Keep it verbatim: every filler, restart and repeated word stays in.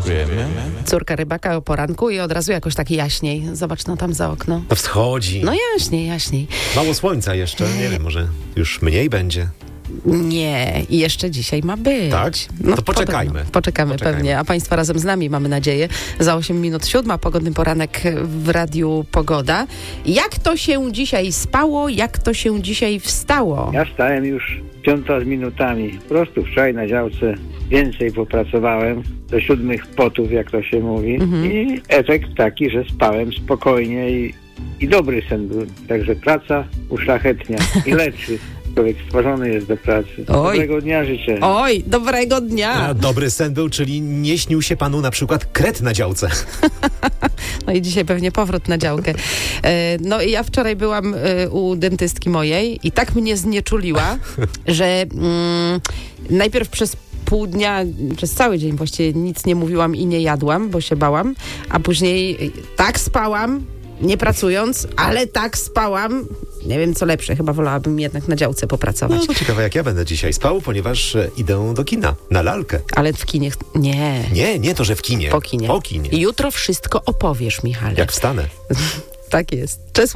Dziękujemy. Córka rybaka o poranku i od razu jakoś tak jaśniej. Zobacz, no tam za okno. To wschodzi. No jaśniej, jaśniej. Mało słońca jeszcze, nie wiem, może już mniej będzie. Nie, i jeszcze dzisiaj ma być. Tak? No, To poczekajmy. Podobno. Poczekamy, Poczekajmy. pewnie, a Państwo razem z nami, mamy nadzieję. Za osiem minut siódma, pogodny poranek w Radiu Pogoda. Jak to się dzisiaj spało, jak to się dzisiaj wstało? Ja stałem już piąta z minutami. Po prostu wczoraj na działce więcej popracowałem, do siódmych potów, jak to się mówi. Mhm. I efekt taki, że spałem spokojnie i, i dobry sen był. Także praca uszlachetnia i leczy. Człowiek stworzony jest do pracy. Oj. Dobrego dnia życzę. Oj, dobrego dnia! A dobry sen był, czyli nie śnił się panu na przykład kret na działce. No i dzisiaj pewnie powrót na działkę. E, No i ja wczoraj byłam e, u dentystki mojej i tak mnie znieczuliła, że mm, najpierw przez pół dnia, przez cały dzień właściwie nic nie mówiłam i nie jadłam, bo się bałam, a później tak spałam, nie pracując, ale tak spałam. Nie wiem, co lepsze, chyba wolałabym jednak na działce popracować. No to ciekawe, jak ja będę dzisiaj spał, ponieważ e, idę do kina, na lalkę. Ale w kinie... ch- Nie. Nie, nie to, że w kinie. Po kinie. Po kinie. Jutro wszystko opowiesz, Michale. Jak wstanę. Tak jest. Czesław